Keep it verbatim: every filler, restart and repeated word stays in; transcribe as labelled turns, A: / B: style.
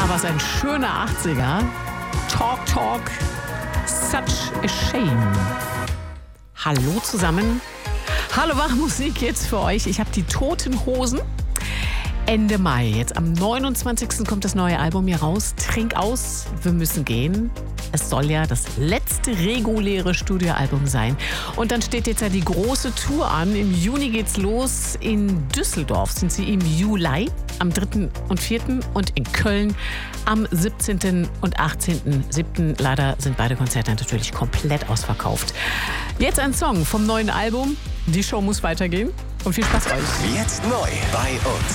A: Aber es ist ein schöner achtziger. Talk, Talk, such a shame. Hallo zusammen. Hallo Wachmusik jetzt für euch. Ich habe die Toten Hosen. Ende Mai, jetzt am neunundzwanzigsten kommt das neue Album hier raus. Trink aus, wir müssen gehen. Es soll ja das letzte reguläre Studioalbum sein. Und dann steht jetzt ja die große Tour an. Im Juni geht's los. In Düsseldorf sind sie im Juli, am dritten und vierten und in Köln am siebzehnten und achtzehnten siebten Leider sind beide Konzerte natürlich komplett ausverkauft. Jetzt ein Song vom neuen Album. Die Show muss weitergehen. Und viel Spaß euch.
B: Jetzt neu bei uns.